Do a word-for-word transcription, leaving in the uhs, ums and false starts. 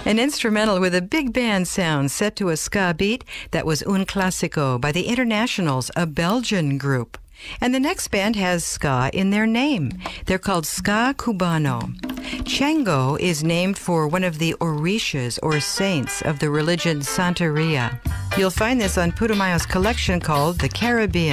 An instrumental with a big band sound set to a ska beat that was Un Classico by the Internationals, a Belgian group. And the next band has ska in their name. They're called Ska Cubano. Chango is named for one of the Orishas or saints of the religion Santeria. You'll find this on Putumayo's collection called The Caribbean.